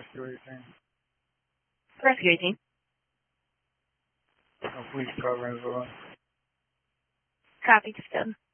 Rescue 18. Rescue 18. No police car runs over. Copy, just done.